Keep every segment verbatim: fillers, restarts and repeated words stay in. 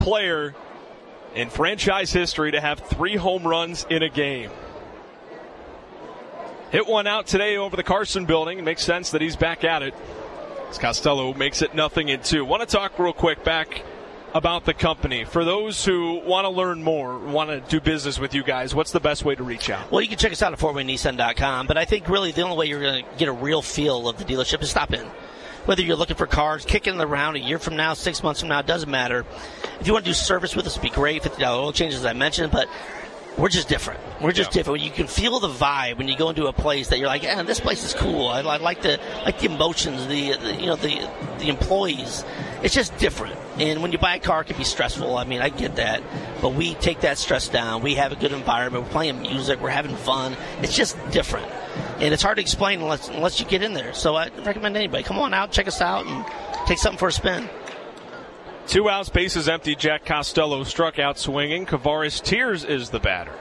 player in franchise history to have three home runs in a game. Hit one out today over the Carson building. It makes sense that he's back at it. As Costello makes it nothing in two. Want to talk real quick back about the company. For those who want to learn more, want to do business with you guys, what's the best way to reach out? Well, you can check us out at Fort Wayne Nissan dot com, but I think really the only way you're going to get a real feel of the dealership is stop in. Whether you're looking for cars, kicking around a year from now, six months from now, it doesn't matter. If you want to do service with us, it'd be great. fifty dollars oil changes, as I mentioned, but we're just different. We're just yeah. different. You can feel the vibe when you go into a place that you're like, "Yeah, this place is cool. I, I like the like the emotions, the, the you know the the employees. It's just different." And when you buy a car, it can be stressful. I mean, I get that, but we take that stress down. We have a good environment. We're playing music. We're having fun. It's just different, and it's hard to explain unless unless you get in there. So I recommend anybody come on out, check us out, and take something for a spin. Two outs, bases empty. Jack Costello struck out swinging. Kavaris Tears is the batter.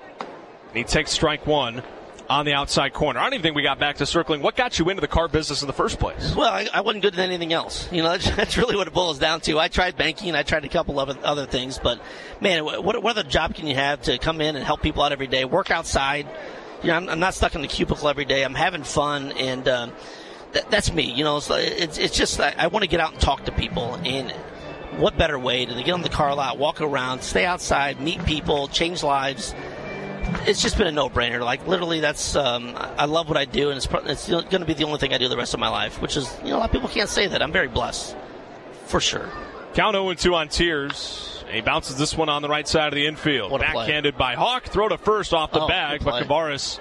And he takes strike one on the outside corner. I don't even think we got back to circling. What got you into the car business in the first place? Well, I, I wasn't good at anything else. You know, that's, that's really what it boils down to. I tried banking. I tried a couple of other things. But, man, what, what other job can you have to come in and help people out every day, work outside? You know, I'm, I'm not stuck in the cubicle every day. I'm having fun, and um, th- that's me. You know, it's, it's, it's just I, I want to get out and talk to people, and what better way to get on the car lot, walk around, stay outside, meet people, change lives. It's just been a no-brainer. Like, literally, that's um, I love what I do, and it's, it's going to be the only thing I do the rest of my life, which is, you know, a lot of people can't say that. I'm very blessed, for sure. Count oh and two on Tears. He bounces this one on the right side of the infield. Backhanded by Hawk. Throw to first off the oh, bag, but Kavaris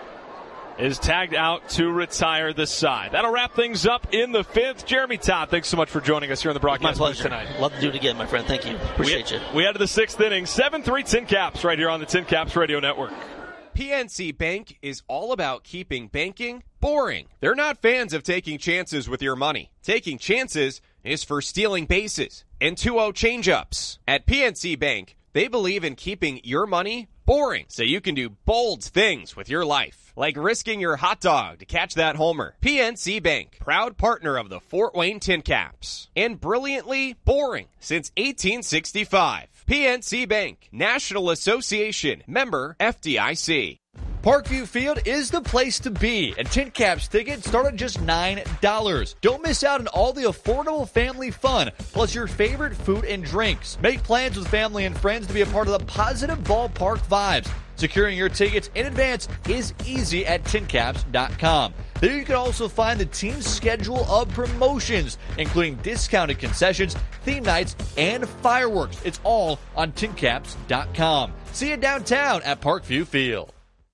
is tagged out to retire the side. That'll wrap things up in the fifth. Jeremy Todd, thanks so much for joining us here on the broadcast My pleasure. tonight. Love to do it again, my friend. Thank you. Appreciate we, you. We head to the sixth inning. seven three Tin Caps right here on the Tin Caps Radio Network. P N C Bank is all about keeping banking boring. They're not fans of taking chances with your money. Taking chances is for stealing bases and two oh change-ups. At P N C Bank, they believe in keeping your money boring so you can do bold things with your life, like risking your hot dog to catch that homer. P N C Bank, proud partner of the Fort Wayne Tin Caps, and brilliantly boring since eighteen sixty-five. P N C Bank, National Association, member F D I C. Parkview Field is the place to be, and Tin Caps tickets start at just nine dollars. Don't miss out on all the affordable family fun, plus your favorite food and drinks. Make plans with family and friends to be a part of the positive ballpark vibes. Securing your tickets in advance is easy at tin caps dot com. There you can also find the team's schedule of promotions, including discounted concessions, theme nights, and fireworks. It's all on tin caps dot com. See you downtown at Parkview Field.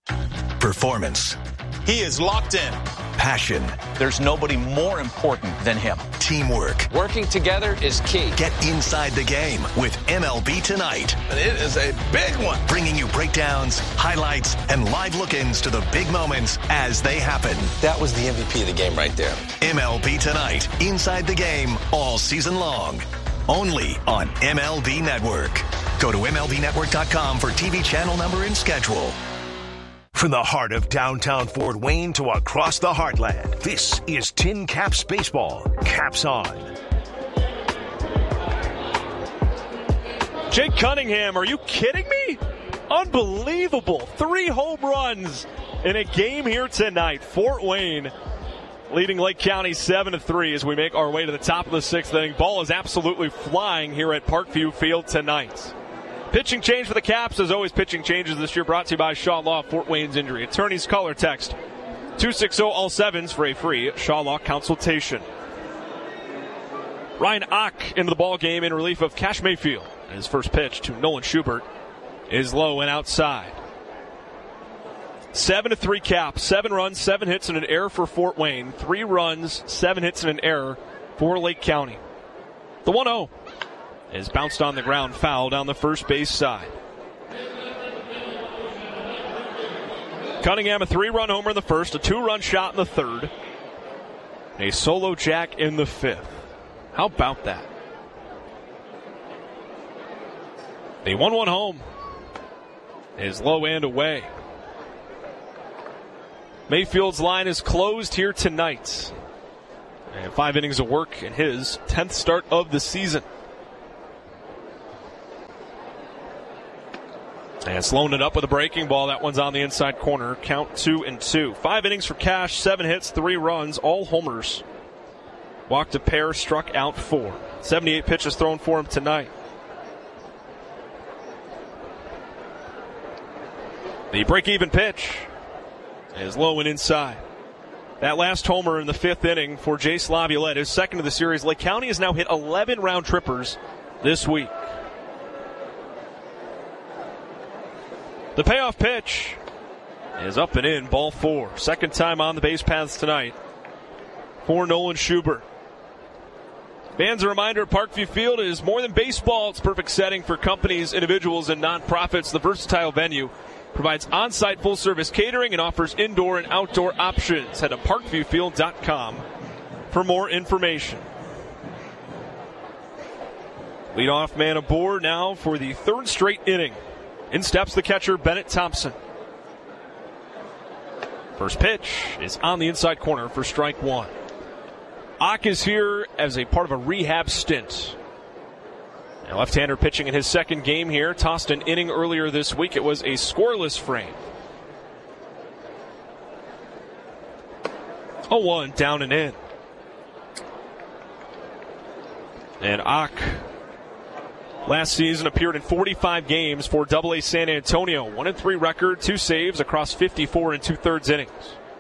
Performance. He is locked in. Passion. There's nobody more important than him. Teamwork. Working together is key. Get inside the game with M L B Tonight. It is a big one. Bringing you breakdowns, highlights, and live look-ins to the big moments as they happen. That was the M V P of the game right there. M L B Tonight. Inside the game all season long. Only on M L B Network. Go to M L B network dot com for T V channel number and schedule. From the heart of downtown Fort Wayne to across the heartland, this is Tin Caps Baseball. Caps on. Jake Cunningham, are you kidding me? Unbelievable. Three home runs in a game here tonight. Fort Wayne leading Lake County seven to three as we make our way to the top of the sixth inning. Ball is absolutely flying here at Parkview Field tonight. Pitching change for the Caps. As always, pitching changes this year brought to you by Shaw Law, Fort Wayne's injury. Attorneys call or text two six zero all sevens for a free Shaw Law consultation. Ryan Ock into the ball game in relief of Cash Mayfield. And his first pitch to Nolan Schubert is low and outside. Seven to three Caps. Seven runs, seven hits, and an error for Fort Wayne. Three runs, seven hits, and an error for Lake County. The one oh. is bounced on the ground, foul down the first base side. Cunningham, a three-run homer in the first, a two-run shot in the third, and a solo jack in the fifth. How about that? The one one home is low and away. Mayfield's line is closed here tonight. And five innings of work in his tenth start of the season. And slowing it up with a breaking ball. That one's on the inside corner. Count two and two. Five innings for Cash, seven hits, three runs, all homers. Walked a pair, struck out four. seventy-eight pitches thrown for him tonight. The break-even pitch is low and inside. That last homer in the fifth inning for Jace Laviolette, his second of the series. Lake County has now hit eleven round trippers this week. The payoff pitch is up and in, ball four. Second time on the base paths tonight for Nolan Schubert. Fans, a reminder, Parkview Field is more than baseball. It's a perfect setting for companies, individuals, and nonprofits. The versatile venue provides on-site full-service catering and offers indoor and outdoor options. Head to parkview field dot com for more information. Leadoff man aboard now for the third straight inning. In steps the catcher, Bennett Thompson. First pitch is on the inside corner for strike one. Ock is here as a part of a rehab stint. A left-hander pitching in his second game here. Tossed an inning earlier this week. It was a scoreless frame. oh one down and in. And Ock last season appeared in forty-five games for Double A San Antonio. one and three record, two saves across fifty-four and two-thirds innings.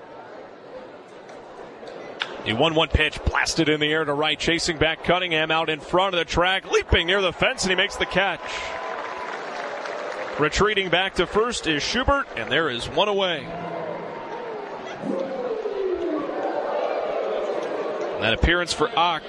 The one one pitch blasted in the air to right, chasing back Cunningham out in front of the track, leaping near the fence, and he makes the catch. Retreating back to first is Schubert, and there is one away. That appearance for Ock.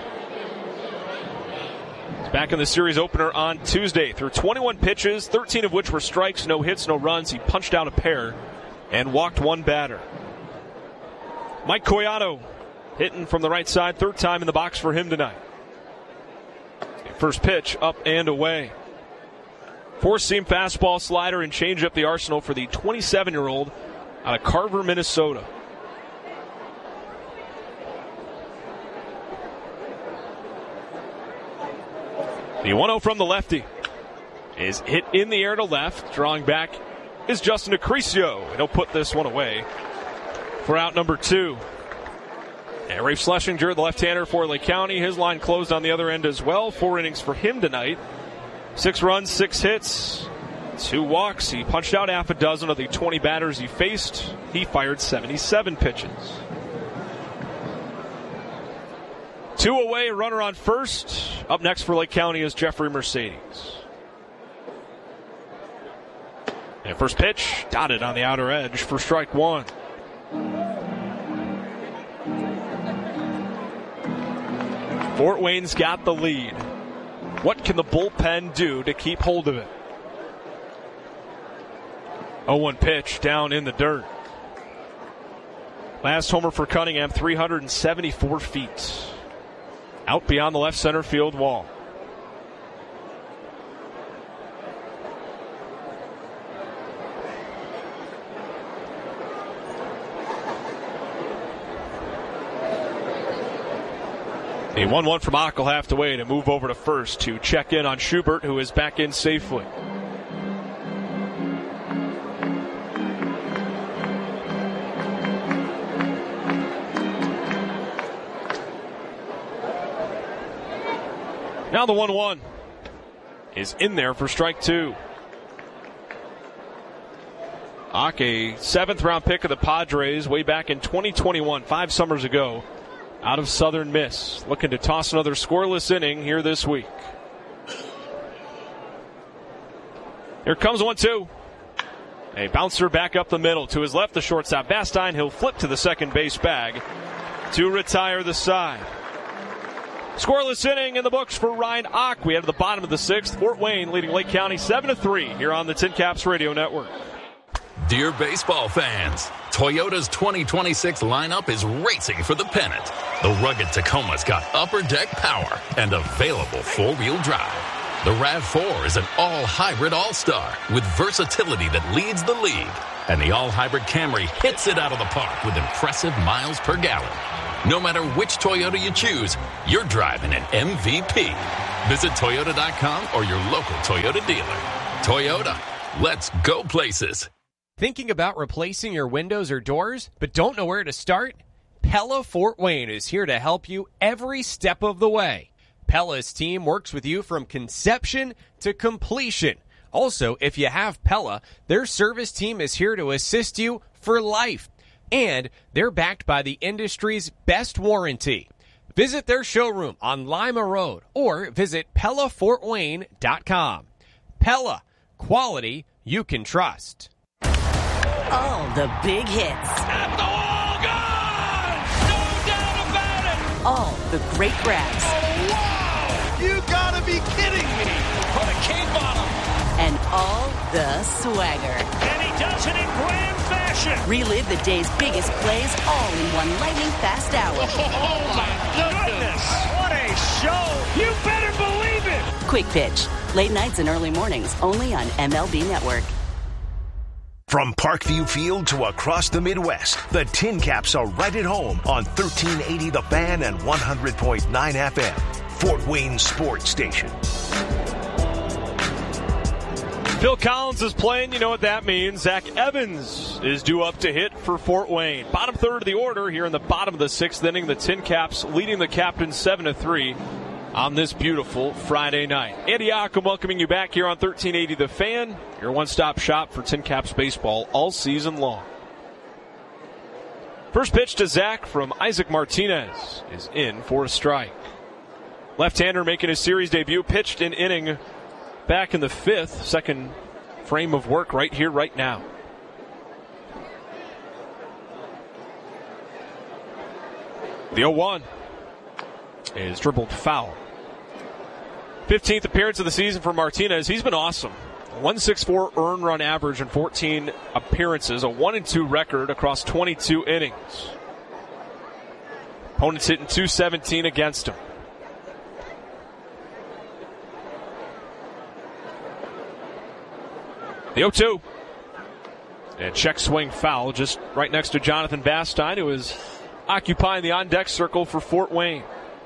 He's back in the series opener on Tuesday. Through twenty-one pitches, thirteen of which were strikes, no hits, no runs. He punched out a pair and walked one batter. Mike Coyato hitting from the right side, third time in the box for him tonight. First pitch up and away. Four-seam fastball, slider, and changeup the arsenal for the twenty-seven-year-old out of Carver, Minnesota. The one oh from the lefty is hit in the air to left. Drawing back is Justin Acrisio, and he'll put this one away for out number two. And Rafe Schlesinger, the left-hander for Lake County, his line closed on the other end as well. Four innings for him tonight. Six runs, six hits, two walks. He punched out half a dozen of the twenty batters he faced. He fired seventy-seven pitches. Two away, runner on first. Up next for Lake County is Jeffrey Mercedes. And first pitch, dotted on the outer edge for strike one. Fort Wayne's got the lead. What can the bullpen do to keep hold of it? oh one pitch down in the dirt. Last homer for Cunningham, three hundred seventy-four feet. Out beyond the left center field wall. A one one from Ock will have to wait and move over to first to check in on Schubert, who is back in safely. Now the one one is in there for strike two. Ock, a seventh round pick of the Padres way back in twenty twenty-one, five summers ago, out of Southern Miss, looking to toss another scoreless inning here this week. Here comes one two. A bouncer back up the middle to his left, the shortstop Bastine. He'll flip to the second base bag to retire the side. Scoreless inning in the books for Ryan Ock. We head to the bottom of the sixth. Fort Wayne leading Lake County seven to three here on the Tin Caps Radio Network. Dear baseball fans, Toyota's twenty twenty-six lineup is racing for the pennant. The rugged Tacoma's got upper deck power and available four-wheel drive. The RAV four is an all-hybrid all-star with versatility that leads the league. And the all-hybrid Camry hits it out of the park with impressive miles per gallon. No matter which Toyota you choose, you're driving an M V P. Visit Toyota dot com or your local Toyota dealer. Toyota, Let's go places. Thinking about replacing your windows or doors, but don't know where to start? Pella Fort Wayne is here to help you every step of the way. Pella's team works with you from conception to completion. Also, if you have Pella, their service team is here to assist you for life. And they're backed by the industry's best warranty. Visit their showroom on Lima Road or visit Pella Fort Wayne dot com. Pella, quality you can trust. All the big hits. At the wall, gone! No doubt about it! All the great grabs. Oh, wow! You gotta be kidding me! Put a cape on him! And all the swagger. And he does it in grand fashion! Relive the day's biggest plays all in one lightning fast hour. Oh, my goodness! What a show! You better believe it! Quick Pitch. Late nights and early mornings, only on M L B Network. From Parkview Field to across the Midwest, the Tin Caps are right at home on thirteen eighty The Fan and one hundred point nine F M, Fort Wayne Sports Station. Phil Collins is playing. You know what that means. Zach Evans is due up to hit for Fort Wayne. Bottom third of the order here in the bottom of the sixth inning. The Tin Caps leading the Captains seven to three on this beautiful Friday night. Andy Ockham welcoming you back here on thirteen eighty The Fan, your one-stop shop for Tin Caps baseball all season long. First pitch to Zach from Isaac Martinez is in for a strike. Left-hander making his series debut, pitched an inning back in the fifth, second frame of work right here, right now. The oh one is dribbled foul. fifteenth appearance of the season for Martinez. He's been awesome. one sixty-four earned run average in fourteen appearances, a one and two record across twenty-two innings. Opponents hitting two seventeen against him. The oh two. And check swing foul just right next to Jonathan Vastine, who is occupying the on-deck circle for Fort Wayne.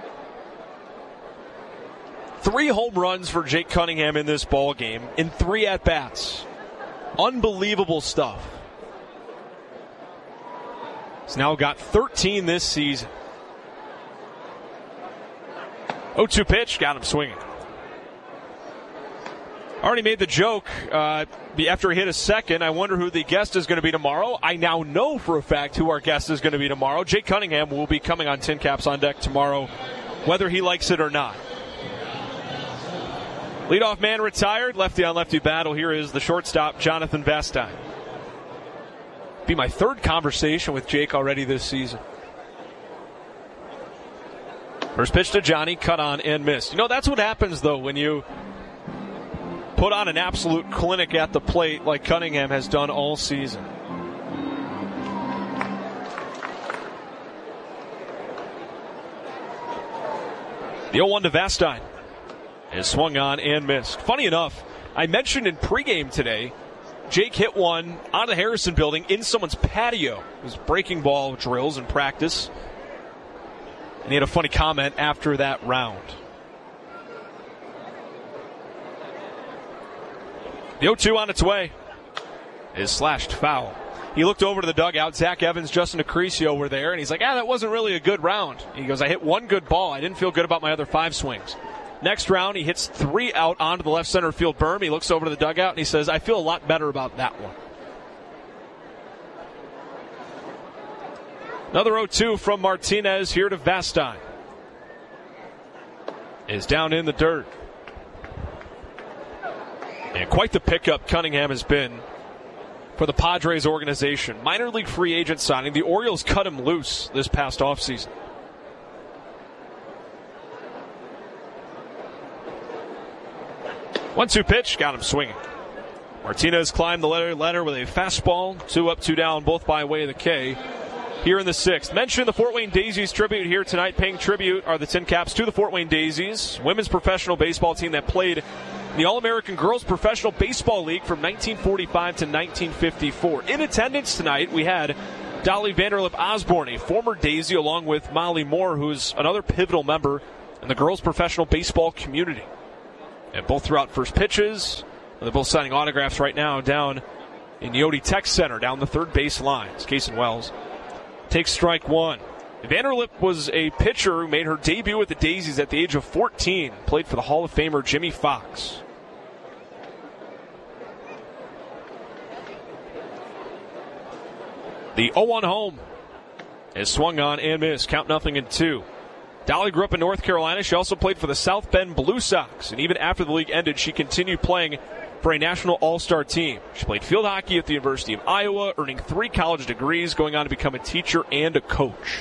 Three home runs for Jake Cunningham in this ball game in three at-bats. Unbelievable stuff. He's now got thirteen this season. oh two pitch, got him swinging. Already made the joke uh, after he hit a second. I wonder who the guest is going to be tomorrow. I now know for a fact who our guest is going to be tomorrow. Jake Cunningham will be coming on Tin Caps on Deck tomorrow, whether he likes it or not. Leadoff man retired. Lefty on lefty battle. Here is the shortstop, Jonathan Vastine. Be my third conversation with Jake already this season. First pitch to Johnny, cut on and missed. You know, that's what happens, though, when you put on an absolute clinic at the plate like Cunningham has done all season. The oh one to Vastine is swung on and missed. Funny enough, I mentioned in pregame today, Jake hit one out of the Harrison building in someone's patio. It was breaking ball drills in practice. And he had a funny comment after that round. The oh two on its way is slashed foul. He looked over to the dugout. Zach Evans, Justin Acrisio were there, and he's like, ah, that wasn't really a good round. He goes, I hit one good ball. I didn't feel good about my other five swings. Next round, he hits three out onto the left center field berm. He looks over to the dugout, and he says, I feel a lot better about that one. Another oh two from Martinez here to Vastine. Is down in the dirt. And quite the pickup Cunningham has been for the Padres organization. Minor league free agent signing. The Orioles cut him loose this past offseason. one two pitch, got him swinging. Martinez climbed the ladder, ladder with a fastball. Two up, two down, both by way of the K. Here in the sixth. Mentioned the Fort Wayne Daisies tribute here tonight. Paying tribute are the Tin Caps to the Fort Wayne Daisies, women's professional baseball team that played the All-American Girls Professional Baseball League from nineteen forty-five to nineteen fifty-four. In attendance tonight, we had Dolly Vanderlip Osborne, a former Daisy, along with Molly Moore, who's another pivotal member in the girls professional baseball community. And both threw out first pitches, They're both signing autographs right now down in Yodi Tech Center, down the third base line. As Kason Wells takes strike one. Vanderlip was a pitcher who made her debut with the Daisies at the age of fourteen. Played for the Hall of Famer Jimmy Fox. The oh one home is swung on and missed. Count nothing in two. Dolly grew up in North Carolina. She also played for the South Bend Blue Sox. And even after the league ended, she continued playing for a national all-star team. She played field hockey at the University of Iowa, earning three college degrees, going on to become a teacher and a coach.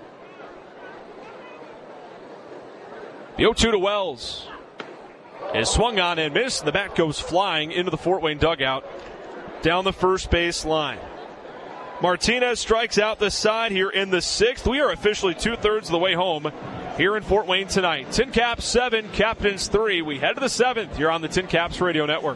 The oh two to Wells is swung on and missed. The bat goes flying into the Fort Wayne dugout down the first base line. Martinez strikes out the side here in the sixth. We are officially two-thirds of the way home here in Fort Wayne tonight. Tin Caps seven, Captains three. We head to the seventh here on the Tin Caps Radio Network.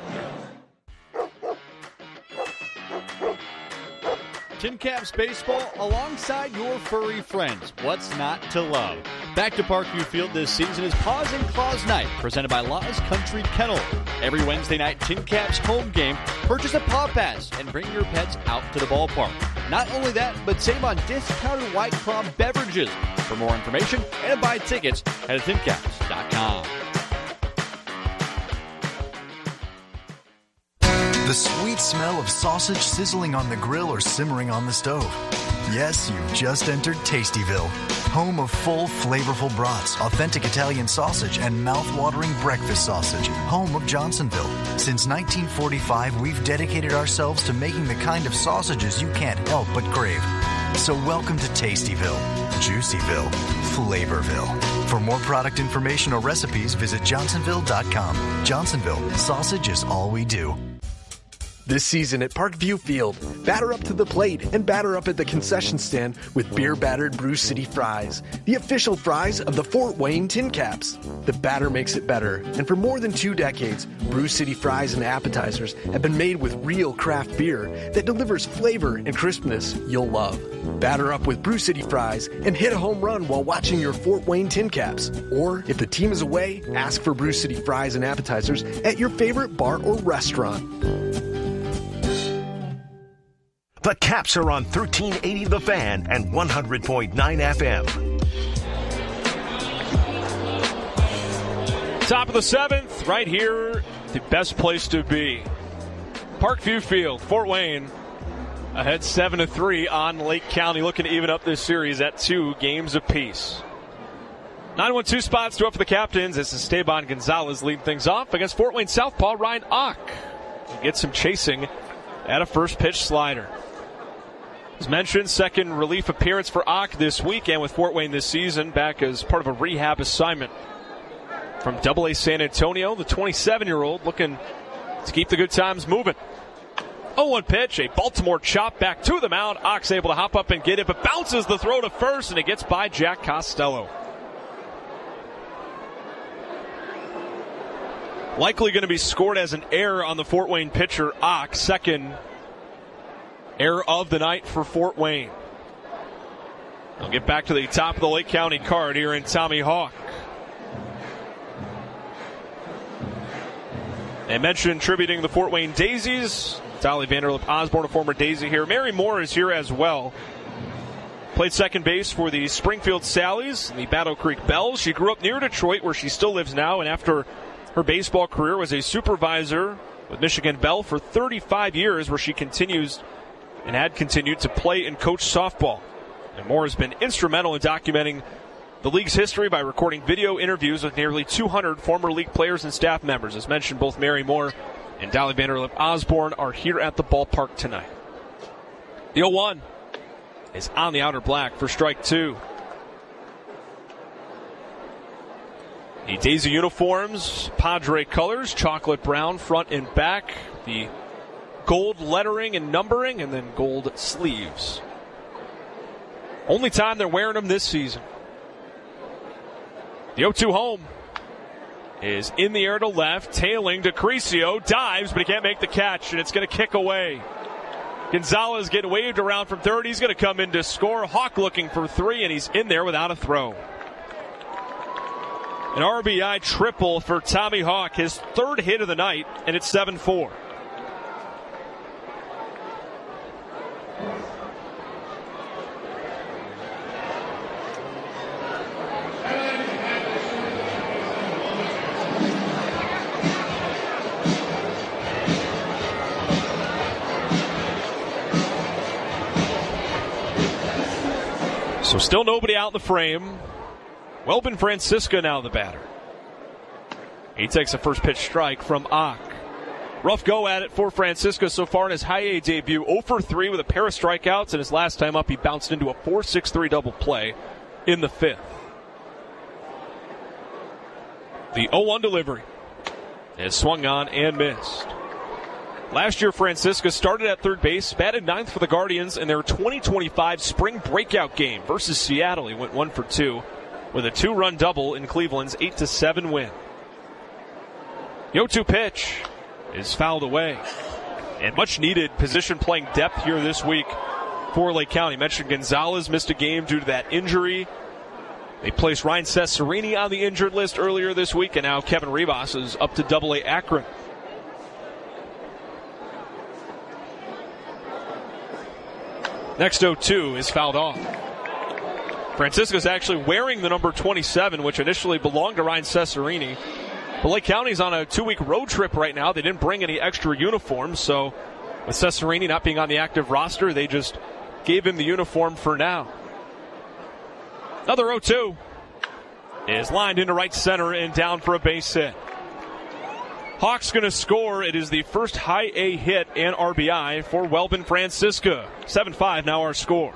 Tin Caps Baseball alongside your furry friends. What's not to love? Back to Parkview Field this season is Paws and Claws Night, presented by Law's Country Kennel. Every Wednesday night, Tin Caps home game, purchase a Paw Pass and bring your pets out to the ballpark. Not only that, but save on discounted White Claw beverages. For more information and to buy tickets, head to tin caps dot com. The sweet smell of sausage sizzling on the grill or simmering on the stove. Yes, you've just entered Tastyville, home of full, flavorful brats, authentic Italian sausage, and mouth-watering breakfast sausage, home of Johnsonville. Since nineteen forty-five, we've dedicated ourselves to making the kind of sausages you can't help but crave. So welcome to Tastyville, Juicyville, Flavorville. For more product information or recipes, visit johnsonville dot com. Johnsonville, sausage is all we do. This season at Parkview Field, batter up to the plate and batter up at the concession stand with beer-battered Brew City Fries, the official fries of the Fort Wayne Tin Caps. The batter makes it better, and for more than two decades, Brew City Fries and appetizers have been made with real craft beer that delivers flavor and crispness you'll love. Batter up with Brew City Fries and hit a home run while watching your Fort Wayne Tin Caps. Or, if the team is away, ask for Brew City Fries and appetizers at your favorite bar or restaurant. The Caps are on thirteen eighty The Fan and one hundred point nine F M. Top of the seventh, right here, the best place to be. Parkview Field, Fort Wayne, ahead seven to three on Lake County, looking to even up this series at two games apiece. nine one two spots to up for the Captains as Esteban Gonzalez lead things off against Fort Wayne Southpaw Ryan Ock. He gets some chasing at a first pitch slider. As mentioned, second relief appearance for Ock this weekend with Fort Wayne this season, back as part of a rehab assignment from Double A San Antonio. The twenty-seven-year-old looking to keep the good times moving. oh one pitch, a Baltimore chop back to the mound. Ock's able to hop up and get it, but bounces the throw to first, and it gets by Jack Costello. Likely going to be scored as an error on the Fort Wayne pitcher, Ock, second error of the night for Fort Wayne. I'll get back to the top of the Lake County card here in Tommy Hawk. And mentioned tributing the Fort Wayne Daisies. Dolly Vanderlip Osborne, a former Daisy here. Mary Moore is here as well. Played second base for the Springfield Sallies and the Battle Creek Bells. She grew up near Detroit, where she still lives now, and after her baseball career was a supervisor with Michigan Bell for thirty-five years, where she continues and had continued to play and coach softball. And Moore has been instrumental in documenting the league's history by recording video interviews with nearly two hundred former league players and staff members. As mentioned, both Mary Moore and Dolly Vanderlip Osborne are here at the ballpark tonight. The oh one is on the outer black for strike two. The Daisy uniforms, Padre colors, chocolate brown front and back. The gold lettering and numbering, and then gold sleeves. Only time they're wearing them this season. The oh two home is in the air to left, tailing to Crescio, dives, but he can't make the catch, and it's going to kick away. Gonzalez getting waved around from third. He's going to come in to score. Hawk looking for three, and he's in there without a throw. An R B I triple for Tommy Hawk, his third hit of the night, and it's seven four. So still nobody out in the frame. Welbin Francisco now the batter. He takes a first pitch strike from Ock. Rough go at it for Francisco so far in his high A debut. oh for three with a pair of strikeouts, and his last time up he bounced into a four six three double play in the fifth. The oh one delivery is swung on and missed. Last year, Francisco started at third base, batted ninth for the Guardians in their twenty twenty-five spring breakout game versus Seattle. He went one for two with a two-run double in Cleveland's eight to seven win. The oh two pitch is fouled away. And much-needed position-playing depth here this week for Lake County. Mentioned Gonzalez missed a game due to that injury. They placed Ryan Cesarini on the injured list earlier this week, and now Kevin Rivas is up to double A Akron. Next oh two is fouled off. Francisco's actually wearing the number twenty-seven, which initially belonged to Ryan Cesarini. But Lake County's on a two-week road trip right now. They didn't bring any extra uniforms, so with Cesarini not being on the active roster, they just gave him the uniform for now. Another oh two is lined into right center and down for a base hit. Hawks going to score. It is the first high A hit and R B I for Welbin Francisco. seven five now our score.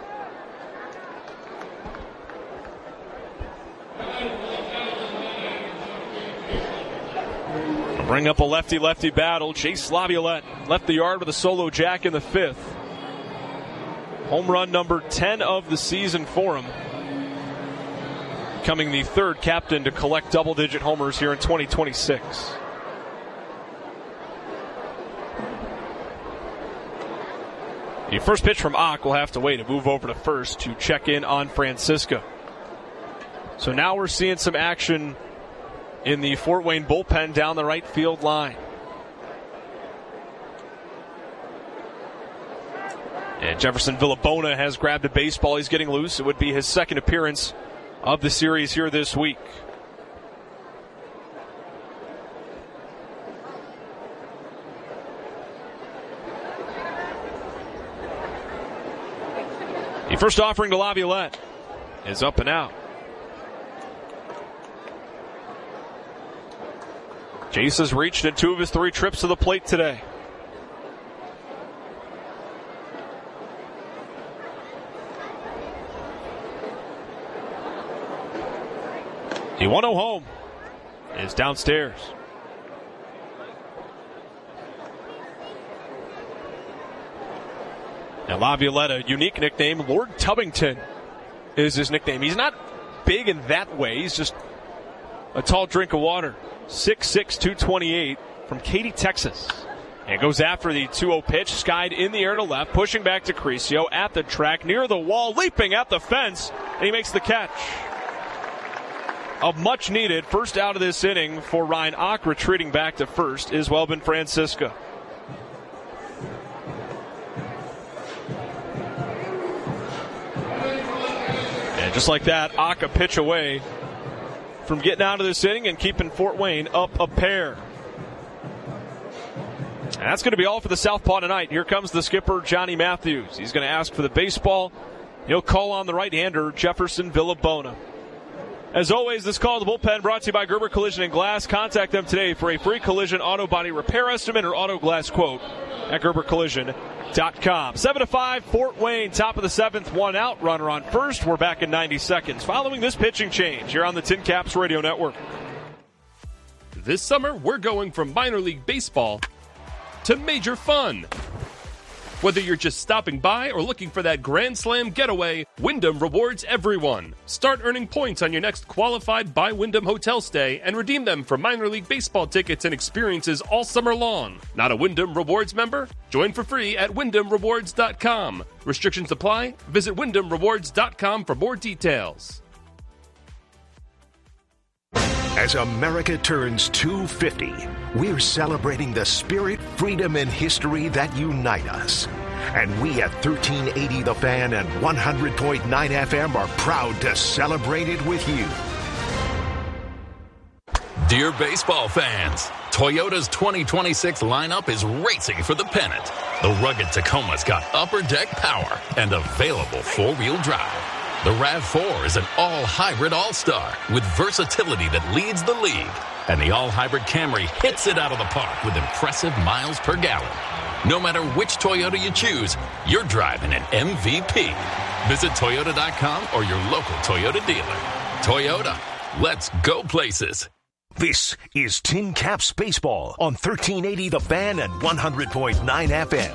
Bring up a lefty-lefty battle. Chase Laviolette left the yard with a solo jack in the fifth. Home run number ten of the season for him. Becoming the third captain to collect double-digit homers here in twenty twenty-six. The first pitch from Ock will have to wait to move over to first to check in on Francisco. So now we're seeing some action in the Fort Wayne bullpen down the right field line. And Jefferson Villabona has grabbed a baseball. He's getting loose. It would be his second appearance of the series here this week. The first offering to Laviolette is up and out. Jace has reached in two of his three trips to the plate today. The one oh home is downstairs. Now Laviolette, a unique nickname, Lord Tubbington is his nickname. He's not big in that way. He's just a tall drink of water. six six, two twenty-eight from Katy, Texas. And goes after the two oh pitch, skied in the air to left, pushing back to Crescio at the track, near the wall, leaping at the fence, and he makes the catch. A much-needed first out of this inning for Ryan Ock. Retreating back to first is Welbin Francisco. And just like that, Ock a pitch away from getting out of this inning and keeping Fort Wayne up a pair. And that's going to be all for the Southpaw tonight. Here comes the skipper, Johnny Matthews. He's going to ask for the baseball. He'll call on the right-hander, Jefferson Villabona. As always, this call to the bullpen brought to you by Gerber Collision and Glass. Contact them today for a free collision auto body repair estimate or auto glass quote at gerber collision dot com. seven to five, Fort Wayne, top of the seventh, one out, runner on first. We're back in ninety seconds following this pitching change here on the Tin Caps Radio Network. This summer, we're going from minor league baseball to major fun. Whether you're just stopping by or looking for that Grand Slam getaway, Wyndham rewards everyone. Start earning points on your next qualified by Wyndham hotel stay and redeem them for minor league baseball tickets and experiences all summer long. Not a Wyndham Rewards member? Join for free at wyndham rewards dot com. Restrictions apply. Visit wyndham rewards dot com for more details. As America turns two fifty, we're celebrating the spirit, freedom, and history that unite us. And we at thirteen eighty The Fan and one hundred point nine F M are proud to celebrate it with you. Dear baseball fans, Toyota's twenty twenty-six lineup is racing for the pennant. The rugged Tacoma's got upper deck power and available four-wheel drive. The RAV four is an all-hybrid all-star with versatility that leads the league. And the all-hybrid Camry hits it out of the park with impressive miles per gallon. No matter which Toyota you choose, you're driving an M V P. Visit Toyota dot com or your local Toyota dealer. Toyota, let's go places. This is Tin Caps Baseball on thirteen eighty The Fan and one hundred point nine F M.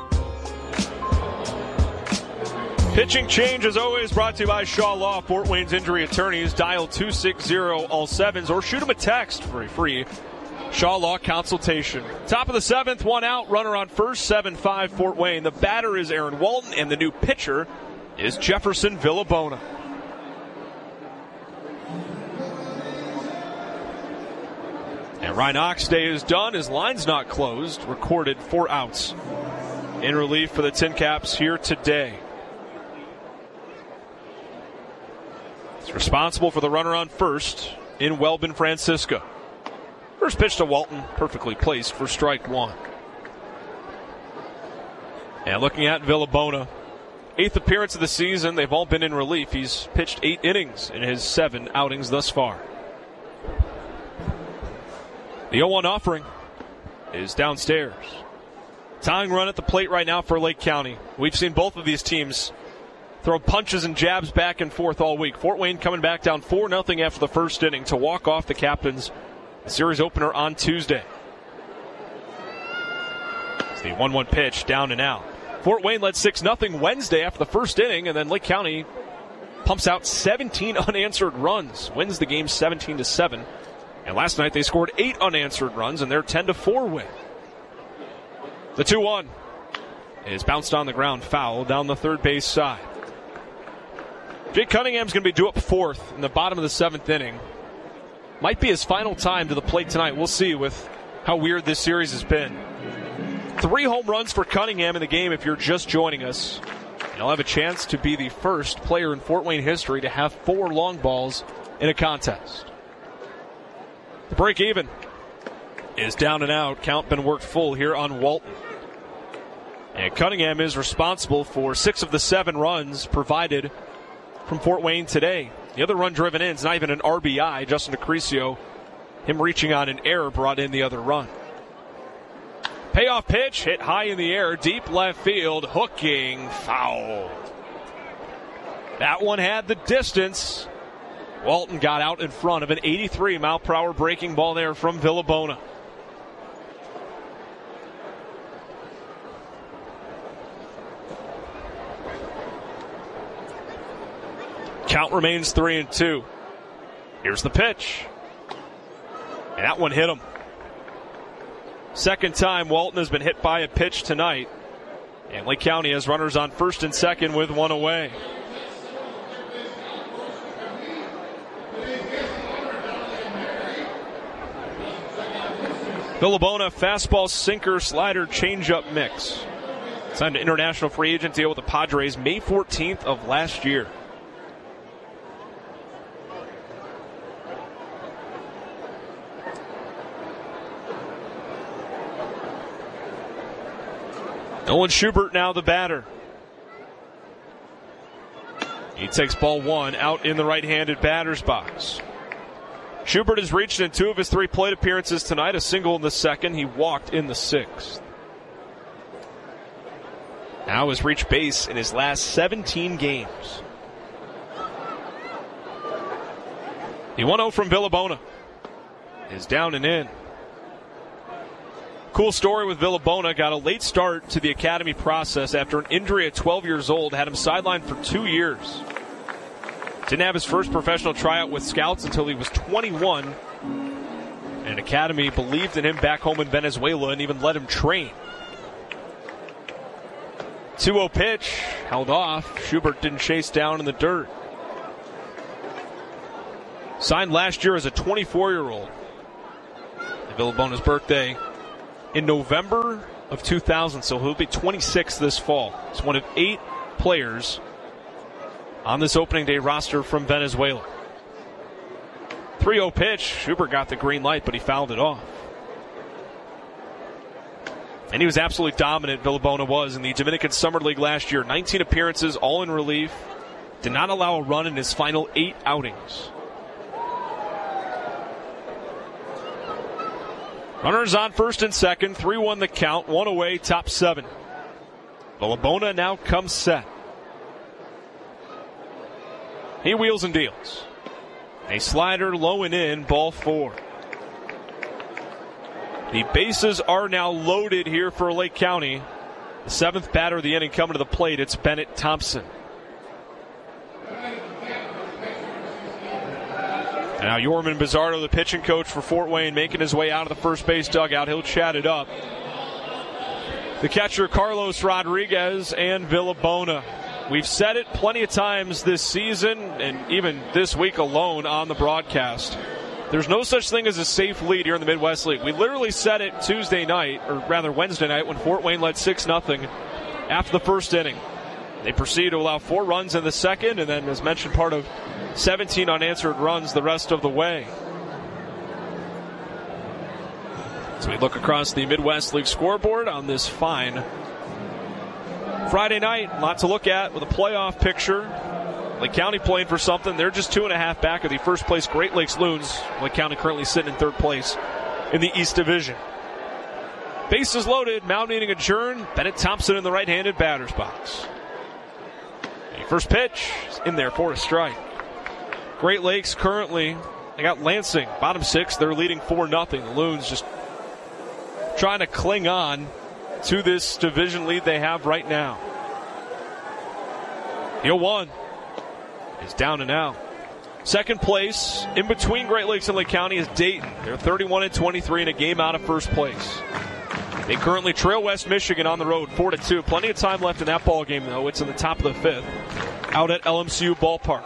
Pitching change, as always, brought to you by Shaw Law, Fort Wayne's injury attorneys. Dial two six zero all sevens or shoot them a text for a free Shaw Law consultation. Top of the seventh, one out, runner on first, seven five Fort Wayne. The batter is Aaron Walton, and the new pitcher is Jefferson Villabona. And Ryan Oxday is done. His line's not closed. Recorded four outs in relief for the Tin Caps here today. He's responsible for the runner on first in Welbin Francisco. First pitch to Walton, perfectly placed for strike one. And looking at Villabona, eighth appearance of the season. They've all been in relief. He's pitched eight innings in his seven outings thus far. The oh one offering is downstairs. Tying run at the plate right now for Lake County. We've seen both of these teams throw punches and jabs back and forth all week. Fort Wayne coming back down four nothing after the first inning to walk off the Captains' series opener on Tuesday. It's the one one pitch, down and out. Fort Wayne led six nothing Wednesday after the first inning, and then Lake County pumps out seventeen unanswered runs, wins the game seventeen to seven. And last night they scored eight unanswered runs in their ten to four win. The two one is bounced on the ground, foul down the third base side. Jake Cunningham's going to be due up fourth in the bottom of the seventh inning. Might be his final time to the plate tonight. We'll see with how weird this series has been. Three home runs for Cunningham in the game if you're just joining us. And he'll have a chance to be the first player in Fort Wayne history to have four long balls in a contest. The break even is down and out. Count been worked full here on Walton. And Cunningham is responsible for six of the seven runs provided from Fort Wayne today. The other run driven in is not even an R B I. Justin Acrisio, him reaching on an error, brought in the other run. Payoff pitch, hit high in the air, deep left field, hooking, foul. That one had the distance. Walton got out in front of an eighty-three mile per hour breaking ball there from Villabona. Count remains three and two. Here's the pitch. And that one hit him. Second time Walton has been hit by a pitch tonight. And Lake County has runners on first and second with one away. Villabona, fastball, sinker, slider, changeup mix. Signed an international free agent deal with the Padres May fourteenth of last year. Nolan Schubert now the batter. He takes ball one out in the right-handed batter's box. Schubert has reached in two of his three plate appearances tonight, a single in the second. He walked in the sixth. Now has reached base in his last seventeen games. The one oh from Villabona is down and in. Cool story with Villabona. Got a late start to the academy process after an injury at twelve years old. Had him sidelined for two years. Didn't have his first professional tryout with scouts until he was twenty-one. And Academy believed in him back home in Venezuela and even let him train. two oh pitch, held off. Schubert didn't chase down in the dirt. Signed last year as a twenty-four-year-old. Villabona's birthday in November of two thousand, so he'll be twenty-six this fall. He's one of eight players on this opening day roster from Venezuela. three oh pitch. Schubert got the green light, but he fouled it off. And he was absolutely dominant, Villabona was, in the Dominican Summer League last year. nineteen appearances, all in relief. Did not allow a run in his final eight outings. Runners on first and second, three one the count, one away, top seven. Villabona now comes set. He wheels and deals. A slider low and in, ball four. The bases are now loaded here for Lake County. The seventh batter of the inning coming to the plate, it's Bennett Thompson. Now Yorman Bizzardo, the pitching coach for Fort Wayne, making his way out of the first base dugout. He'll chat it up. The catcher, Carlos Rodriguez, and Villabona. We've said it plenty of times this season, and even this week alone on the broadcast. There's no such thing as a safe lead here in the Midwest League. We literally said it Tuesday night, or rather Wednesday night, when Fort Wayne led six nothing after the first inning. They proceeded to allow four runs in the second, and then, as mentioned, part of seventeen unanswered runs the rest of the way. So we look across the Midwest League scoreboard on this fine Friday night. A lot to look at with a playoff picture. Lake County playing for something. They're just two and a half back of the first place Great Lakes Loons. Lake County currently sitting in third place in the East Division. Bases loaded, mound meeting adjourned. Bennett Thompson in the right-handed batter's box. First pitch is in there for a strike. Great Lakes currently, they got Lansing, bottom six. They're leading four nothing. The Loons just trying to cling on to this division lead they have right now. The oh one is down and out. Second place, in between Great Lakes and Lake County, is Dayton. They're thirty-one and twenty-three and a game out of first place. They currently trail West Michigan on the road four to two. Plenty of time left in that ball game, though. It's in the top of the fifth out at L M C U Ballpark.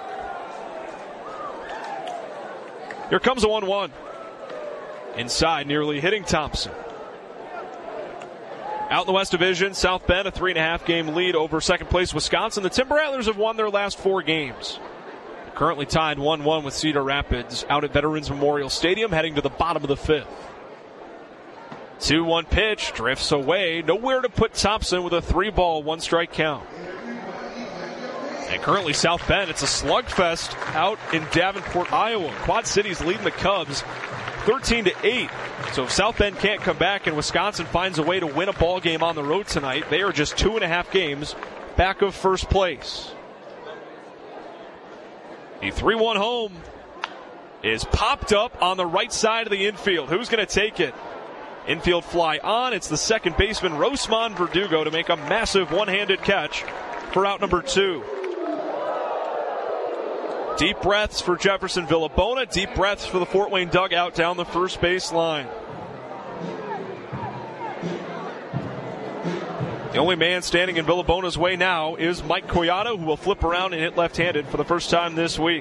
Here comes a one one. Inside, nearly hitting Thompson. Out in the West Division, South Bend, a three and a half game lead over second place Wisconsin. The Timber Rattlers have won their last four games. They're currently tied one one with Cedar Rapids out at Veterans Memorial Stadium, heading to the bottom of the fifth. two one pitch, drifts away. Nowhere to put Thompson with a three ball, one strike count. And currently South Bend, it's a slugfest out in Davenport, Iowa. Quad Cities leading the Cubs thirteen to eight. So if South Bend can't come back and Wisconsin finds a way to win a ball game on the road tonight, they are just two and a half games back of first place. The three one home is popped up on the right side of the infield. Who's going to take it? Infield fly on. It's the second baseman, Rosman Verdugo, to make a massive one-handed catch for out number two. Deep breaths for Jefferson Villabona. Deep breaths for the Fort Wayne dugout down the first base line. The only man standing in Villabona's way now is Mike Collado, who will flip around and hit left-handed for the first time this week.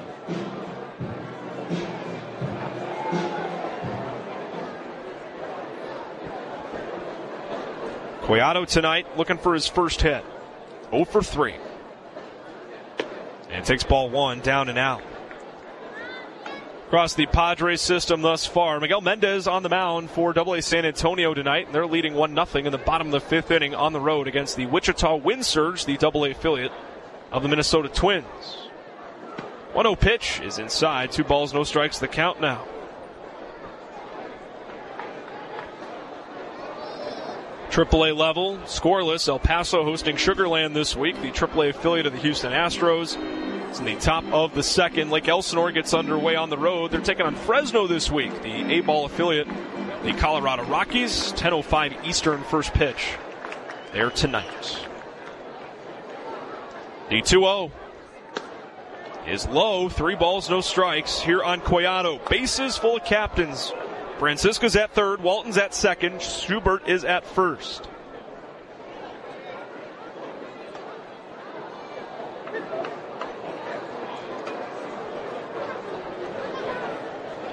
Collado tonight looking for his first hit. oh for three. And it takes ball one down and out. Across the Padres system thus far, Miguel Mendez on the mound for double A San Antonio tonight. They're leading one nothing in the bottom of the fifth inning on the road against the Wichita Wind Surge, the double A affiliate of the Minnesota Twins. one oh pitch is inside. Two balls, no strikes, the count now. triple A level, scoreless. El Paso hosting Sugar Land this week, the triple A affiliate of the Houston Astros. It's in the top of the second. Lake Elsinore gets underway on the road. They're taking on Fresno this week, the A-ball affiliate, the Colorado Rockies. ten oh five Eastern first pitch there tonight. The two oh is low. Three balls, no strikes here on Collado. Bases full of captains. Francisco's at third, Walton's at second, Schubert is at first.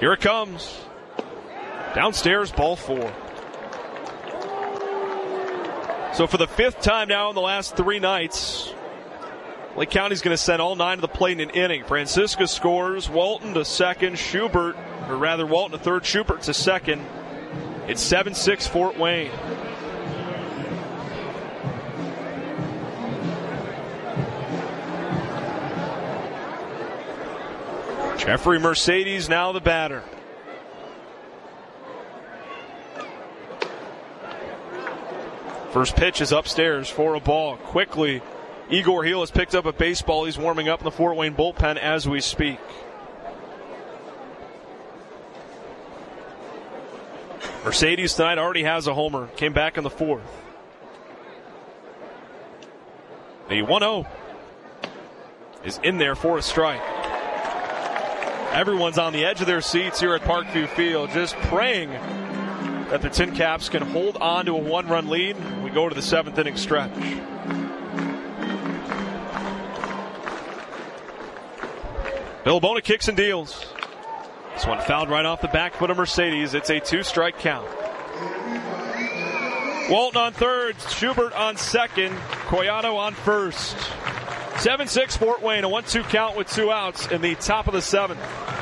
Here it comes. Downstairs, ball four. So for the fifth time now in the last three nights, Lake County's going to send all nine to the plate in an inning. Francisca scores, Walton to second, Schubert, or rather Walton to third, Schubert to second. It's seven six Fort Wayne. Jeffrey Mercedes now the batter. First pitch is upstairs for a ball. Quickly, Igor Heel has picked up a baseball. He's warming up in the Fort Wayne bullpen as we speak. Mercedes tonight already has a homer. Came back in the fourth. The one oh is in there for a strike. Everyone's on the edge of their seats here at Parkview Field, just praying that the Tin Caps can hold on to a one-run lead. We go to the seventh inning stretch. Villabona kicks and deals. This one fouled right off the back foot of Mercedes. It's a two-strike count. Walton on third, Schubert on second, Coyato on first. seven six Fort Wayne, a one two count with two outs in the top of the seventh.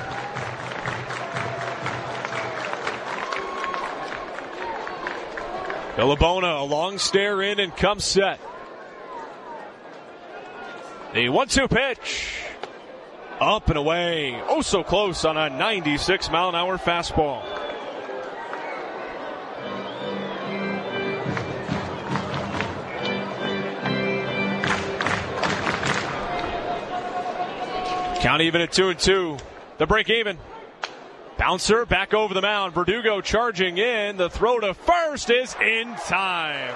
Villabona, a long stare in and comes set. The one two pitch. Up and away. Oh, so close on a ninety-six mile an hour fastball. Count even at two and two. The break even. Bouncer back over the mound. Verdugo charging in. The throw to first is in time.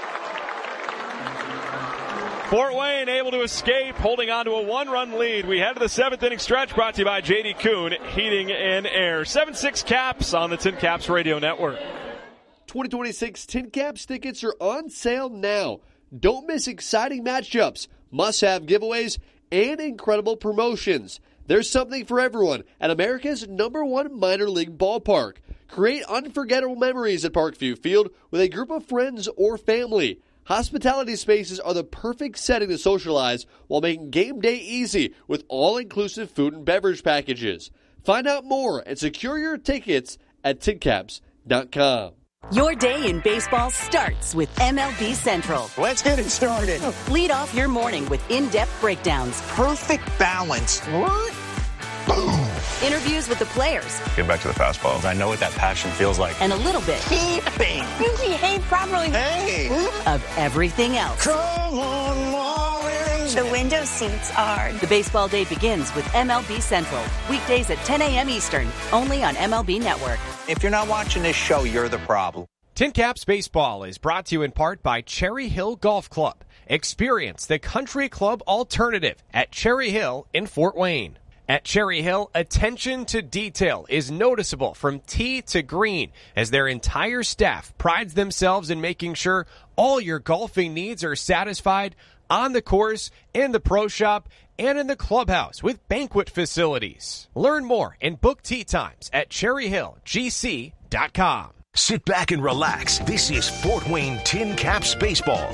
Fort Wayne able to escape, holding on to a one-run lead. We head to the seventh inning stretch, brought to you by J D. Kuhn Heating and Air. seven six Caps on the Tin Caps Radio Network. twenty twenty-six Tin Caps tickets are on sale now. Don't miss exciting matchups, must-have giveaways, and incredible promotions. There's something for everyone at America's number one minor league ballpark. Create unforgettable memories at Parkview Field with a group of friends or family. Hospitality spaces are the perfect setting to socialize while making game day easy with all-inclusive food and beverage packages. Find out more and secure your tickets at tin caps dot com. Your day in baseball starts with M L B Central. Let's get it started. Lead off your morning with in-depth breakdowns. Perfect balance. What? Boom. Interviews with the players. Get back to the fastballs. I know what that passion feels like. And a little bit. Keeping. You behave properly. Hey. Of everything else. Come on, Marlins. The window seats are. The baseball day begins with M L B Central. Weekdays at ten a.m. Eastern. Only on M L B Network. If you're not watching this show, you're the problem. Tin Caps Baseball is brought to you in part by Cherry Hill Golf Club. Experience the country club alternative at Cherry Hill in Fort Wayne. At Cherry Hill, attention to detail is noticeable from tee to green as their entire staff prides themselves in making sure all your golfing needs are satisfied on the course, in the pro shop, and in the clubhouse with banquet facilities. Learn more and book tee times at cherry hill g c dot com. Sit back and relax. This is Fort Wayne Tin Caps Baseball.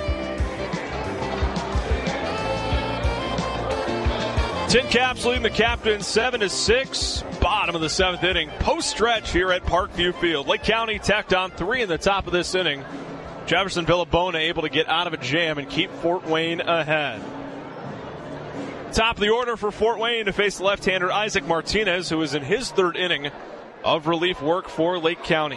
Tin Caps leading the captains seven to six. Bottom of the seventh inning. Post stretch here at Parkview Field. Lake County tacked on three in the top of this inning. Jefferson Villabona able to get out of a jam and keep Fort Wayne ahead. Top of the order for Fort Wayne to face the left-hander Isaac Martinez, who is in his third inning of relief work for Lake County.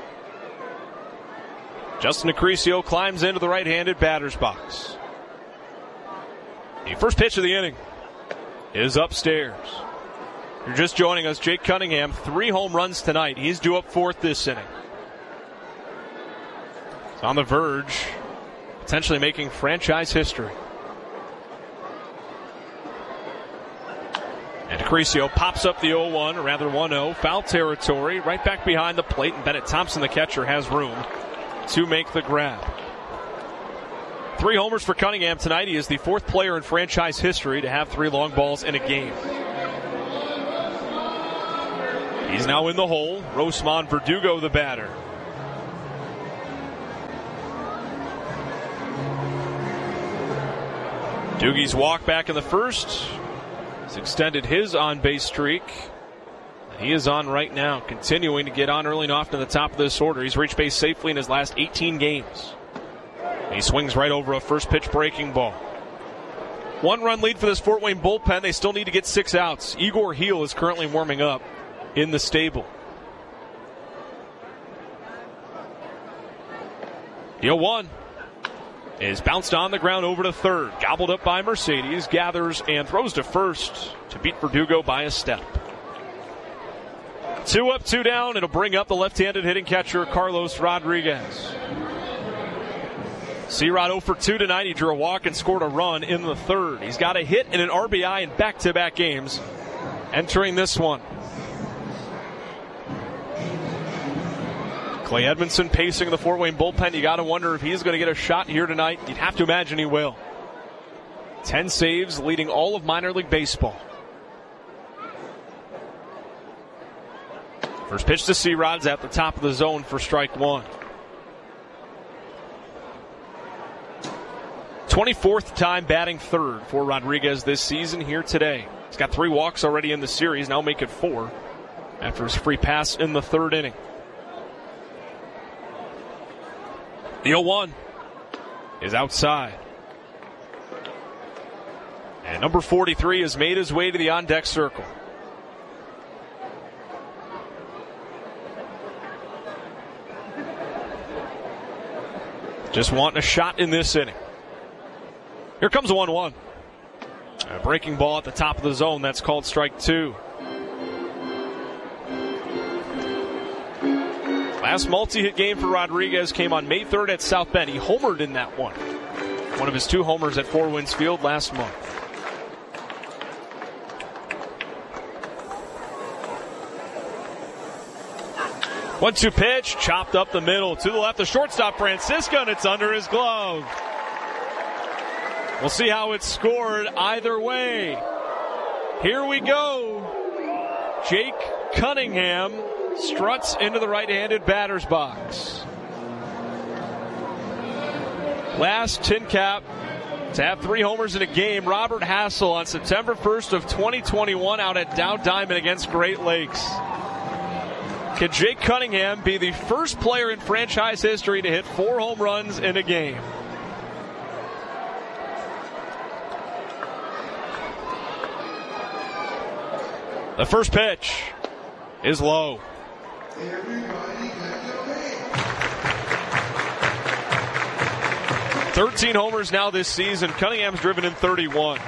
Justin Acrisio climbs into the right-handed batter's box. The first pitch of the inning is upstairs. If you're just joining us, Jake Cunningham, three home runs tonight. He's due up fourth this inning. He's on the verge, potentially making franchise history. And Acrisio pops up the oh one, or rather one oh, foul territory, right back behind the plate, and Bennett Thompson, the catcher, has room to make the grab. Three homers for Cunningham tonight. He is the fourth player in franchise history to have three long balls in a game. He's now in the hole. Rosman Verdugo, the batter. Doogie's walk back in the first. He's extended his on-base streak. He is on right now, continuing to get on early and often at the top of this order. He's reached base safely in his last eighteen games. He swings right over a first pitch breaking ball. One run lead for this Fort Wayne bullpen. They still need to get six outs. Igor Heel is currently warming up in the stable. The oh one is bounced on the ground over to third. Gobbled up by Mercedes. Gathers and throws to first to beat Verdugo by a step. Two up, two down. It'll bring up the left-handed hitting catcher, Carlos Rodriguez. C-Rod oh for two tonight. He drew a walk and scored a run in the third. He's got a hit and an R B I in back-to-back games entering this one. Clay Edmondson pacing the Fort Wayne bullpen. You got to wonder if he's going to get a shot here tonight. You'd have to imagine he will. Ten saves, leading all of minor league baseball. First pitch to C-Rod's at the top of the zone for strike one. twenty-fourth time batting third for Rodriguez this season here today. He's got three walks already in the series, now make it four after his free pass in the third inning. The oh one is outside. And number forty-three has made his way to the on-deck circle. Just wanting a shot in this inning. Here comes a one one. A breaking ball at the top of the zone. That's called strike two. Last multi-hit game for Rodriguez came on May third at South Bend. He homered in that one. One of his two homers at Four Winds Field last month. one two pitch, chopped up the middle. To the left, the shortstop, Francisco, and it's under his glove. We'll see how it's scored either way. Here we go. Jake Cunningham struts into the right-handed batter's box. Last tin cap to have three homers in a game, Robert Hassel on September first of twenty twenty-one out at Dow Diamond against Great Lakes. Can Jake Cunningham be the first player in franchise history to hit four home runs in a game? The first pitch is low. thirteen homers now this season. Cunningham's driven in thirty-one.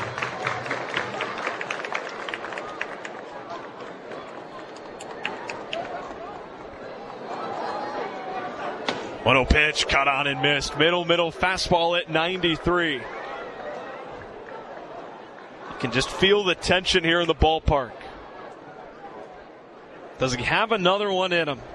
one oh pitch, cut on and missed. Middle, middle, fastball at ninety-three. You can just feel the tension here in the ballpark. Does he have another one in him?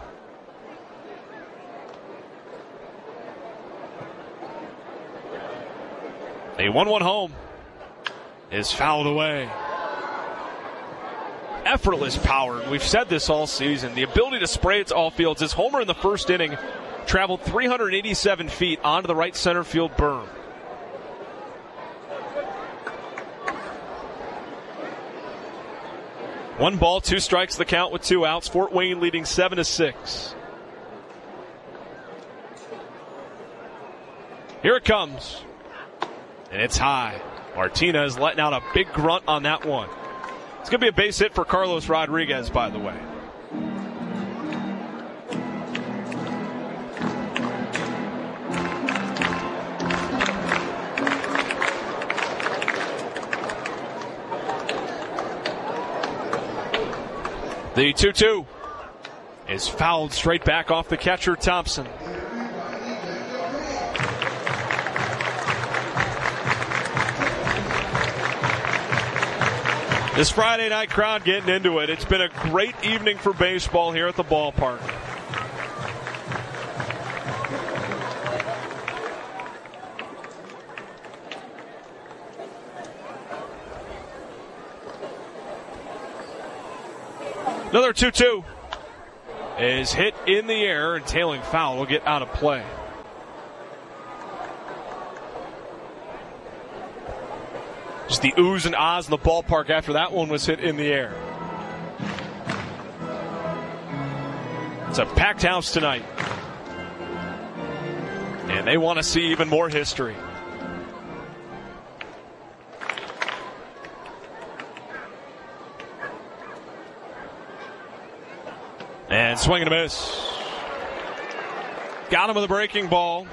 A one one home is fouled away. Effortless power. We've said this all season. The ability to spray it to all fields. His homer in the first inning traveled three hundred eighty-seven feet onto the right center field berm. One ball, two strikes, the count with two outs. Fort Wayne leading seven to six. Here it comes. And it's high. Martinez letting out a big grunt on that one. It's going to be a base hit for Carlos Rodriguez, by the way. The two two is fouled straight back off the catcher, Thompson. This Friday night crowd getting into it. It's been a great evening for baseball here at the ballpark. Another two two is hit in the air, and tailing foul will get out of play. Just the oohs and ahs in the ballpark after that one was hit in the air. It's a packed house tonight. And they want to see even more history. And swing and a miss. Got him with a breaking ball.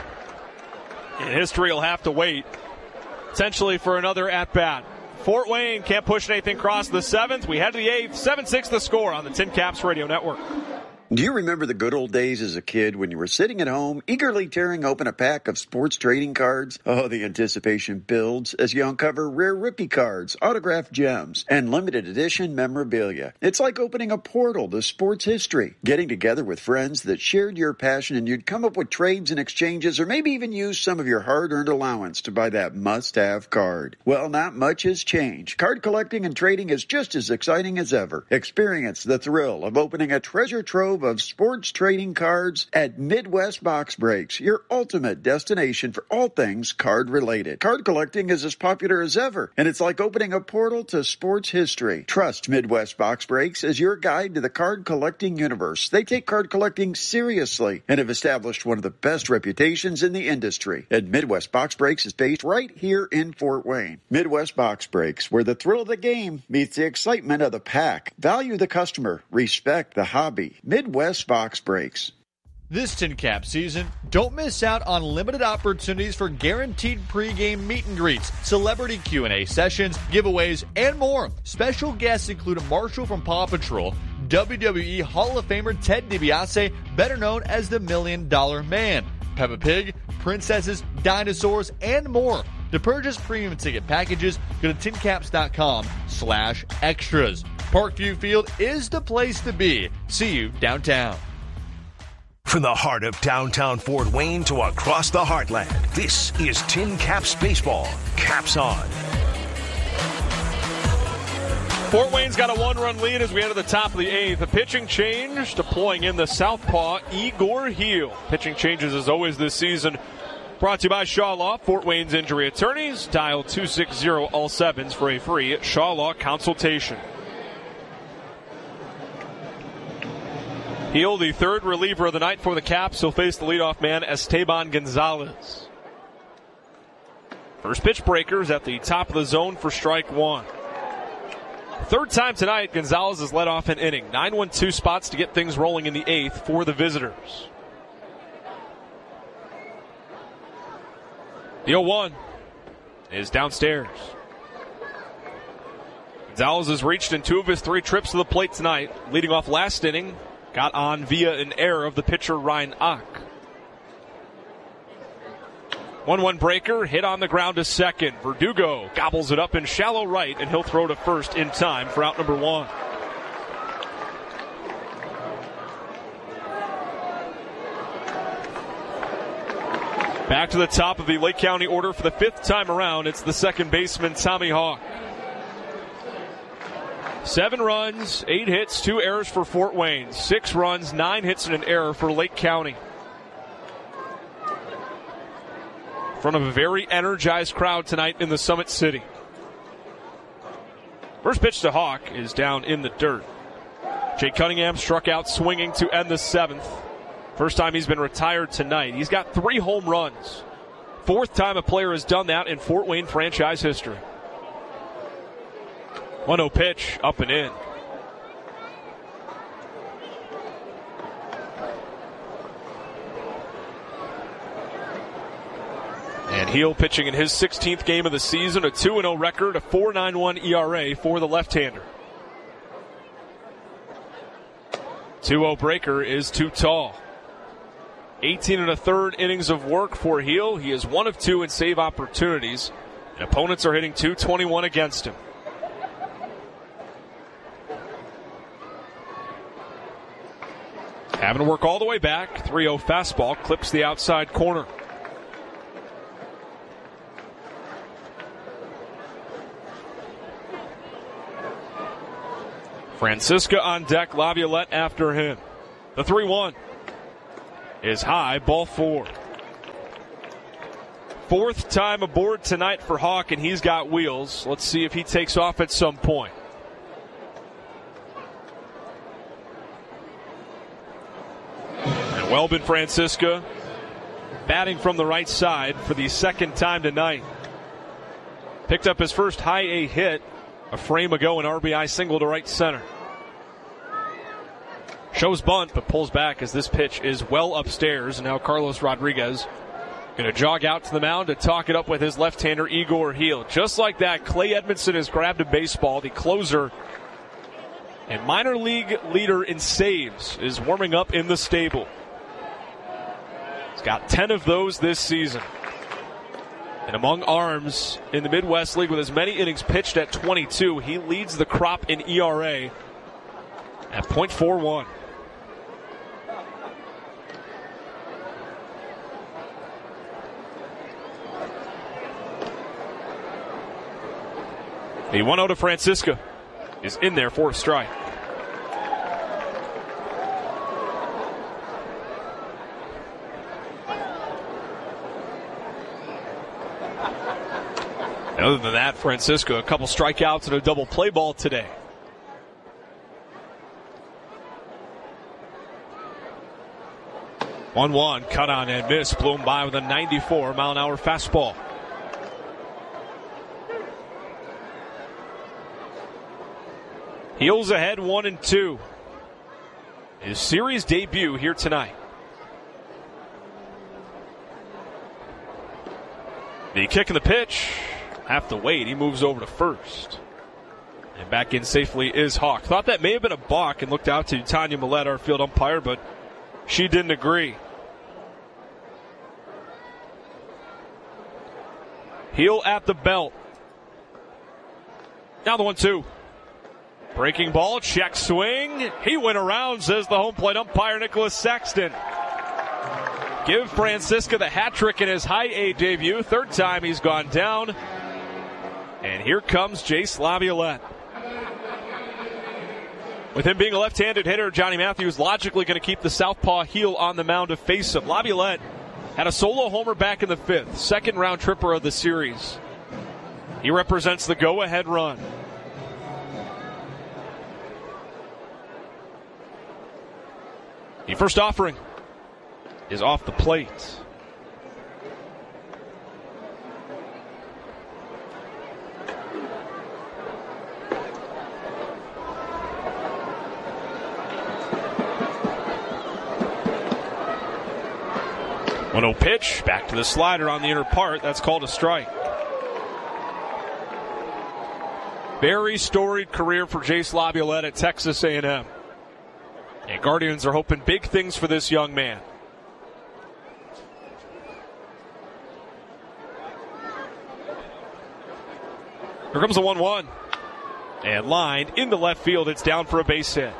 And history will have to wait, potentially, for another at-bat. Fort Wayne can't push anything across the seventh. We head to the eighth. seven six the score on the Tin Caps Radio Network. Do you remember the good old days as a kid when you were sitting at home, eagerly tearing open a pack of sports trading cards? Oh, the anticipation builds as you uncover rare rookie cards, autographed gems, and limited edition memorabilia. It's like opening a portal to sports history, getting together with friends that shared your passion, and you'd come up with trades and exchanges, or maybe even use some of your hard-earned allowance to buy that must-have card. Well, not much has changed. Card collecting and trading is just as exciting as ever. Experience the thrill of opening a treasure trove of sports trading cards at Midwest Box Breaks, your ultimate destination for all things card related. Card collecting is as popular as ever, and it's like opening a portal to sports history. Trust Midwest Box Breaks as your guide to the card collecting universe. They take card collecting seriously and have established one of the best reputations in the industry. And Midwest Box Breaks is based right here in Fort Wayne. Midwest Box Breaks, where the thrill of the game meets the excitement of the pack. Value the customer, respect the hobby. Midwest Box Breaks. This Tin Cap season, don't miss out on limited opportunities for guaranteed pregame meet and greets, celebrity Q and A sessions, giveaways, and more. Special guests include Marshall from Paw Patrol, W W E Hall of Famer Ted DiBiase, better known as the Million Dollar Man, Peppa Pig, princesses, dinosaurs, and more. To purchase premium ticket packages, go to tin caps dot com slash extras. Parkview Field is the place to be. See you downtown. From the heart of downtown Fort Wayne to across the heartland, this is Tin Caps Baseball. Caps on. Fort Wayne's got a one-run lead as we enter the top of the eighth. A pitching change, deploying in the southpaw, Igor Heel. Pitching changes as always this season. Brought to you by Shaw Law, Fort Wayne's injury attorneys. Dial two six zero all sevens for a free Shaw Law consultation. Heel, the third reliever of the night for the Caps, will face the leadoff man, Esteban Gonzalez. First pitch breakers at the top of the zone for strike one. Third time tonight, Gonzalez has led off an inning. nine one two spots to get things rolling in the eighth for the visitors. The oh one is downstairs. Gonzalez has reached in two of his three trips to the plate tonight. Leading off last inning, got on via an error of the pitcher Ryan Ock. one one breaker, hit on the ground to second. Verdugo gobbles it up in shallow right, and he'll throw to first in time for out number one. Back to the top of the Lake County order for the fifth time around. It's the second baseman, Tommy Hawk. Seven runs, eight hits, two errors for Fort Wayne. Six runs, nine hits, and an error for Lake County. In front of a very energized crowd tonight in the Summit City. First pitch to Hawk is down in the dirt. Jake Cunningham struck out swinging to end the seventh. First time he's been retired tonight. He's got three home runs. Fourth time a player has done that in Fort Wayne franchise history. one oh pitch, up and in. And Heel pitching in his sixteenth game of the season, a two and oh record, a four point nine one E R A for the left-hander. two oh breaker is too tall. eighteen and a third innings of work for Heel. He is one of two in save opportunities, and opponents are hitting two twenty-one against him. Having to work all the way back. three oh fastball clips the outside corner. Francisca on deck, Laviolette after him. The three one is high, ball four. Fourth time aboard tonight for Hawk, and he's got wheels. Let's see if he takes off at some point. And Welbin Francisca batting from the right side for the second time tonight. Picked up his first high A hit a frame ago, an R B I single to right center. Shows bunt, but pulls back as this pitch is well upstairs. And now Carlos Rodriguez going to jog out to the mound to talk it up with his left-hander, Igor Heel. Just like that, Clay Edmondson has grabbed a baseball. The closer and minor league leader in saves is warming up in the stable. He's got ten of those this season. And among arms in the Midwest League with as many innings pitched at twenty-two, he leads the crop in E R A at point four one. The one oh to Francisca is in there for a strike. Other than that, Francisco, a couple strikeouts and a double play ball today. one one, cut on and miss. Blew him by with a ninety-four mile an hour fastball. Heels ahead, one and two. His series debut here tonight. The kick and the pitch. Have to wait. He moves over to first. And back in safely is Hawk. Thought that may have been a balk and looked out to Tanya Millette, our field umpire, but she didn't agree. Heel at the belt. Now the one two. Breaking ball, check swing. He went around, says the home plate umpire, Nicholas Saxton. Give Francisca the hat trick in his high A debut. Third time he's gone down. And here comes Jace Laviolette. With him being a left-handed hitter, Johnny Matthews logically going to keep the southpaw heel on the mound to face him. Laviolette had a solo homer back in the fifth, second round tripper of the series. He represents the go-ahead run. The first offering is off the plate. one oh pitch, back to the slider on the inner part. That's called a strike. Very storied career for Jace Laviolette at Texas A and M. And Guardians are hoping big things for this young man. Here comes the one one. And lined into left field. It's down for a base hit.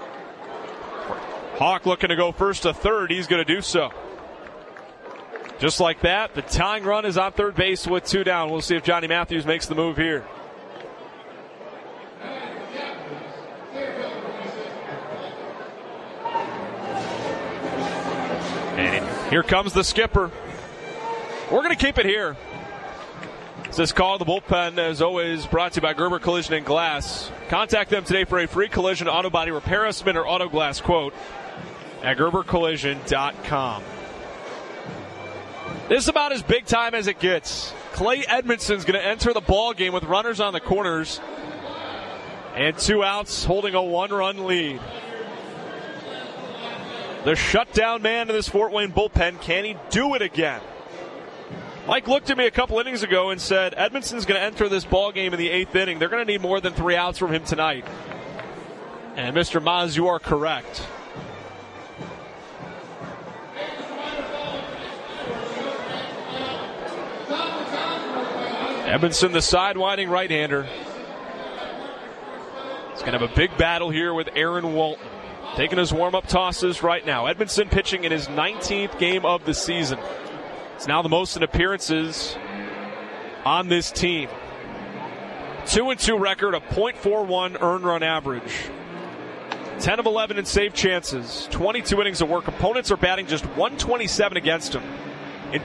Hawk looking to go first to third. He's going to do so. Just like that, the tying run is on third base with two down. We'll see if Johnny Matthews makes the move here. And here comes the skipper. We're going to keep it here. This call of the bullpen, as always, brought to you by Gerber Collision and Glass. Contact them today for a free collision, auto body repair estimate, or auto glass quote at gerber collision dot com. This is about as big time as it gets. Clay Edmondson's going to enter the ball game with runners on the corners and two outs, holding a one-run lead. The shutdown man in this Fort Wayne bullpen, can he do it again? Mike looked at me a couple innings ago and said, Edmondson's going to enter this ball game in the eighth inning. They're going to need more than three outs from him tonight. And Mister Maz, you are correct. Edmondson, the sidewinding right-hander. He's going to have a big battle here with Aaron Walton. Taking his warm-up tosses right now. Edmondson pitching in his nineteenth game of the season. It's now the most in appearances on this team. Two and two record, a point four one earned run average. ten of eleven in save chances, twenty-two innings of work. Opponents are batting just one twenty-seven against him.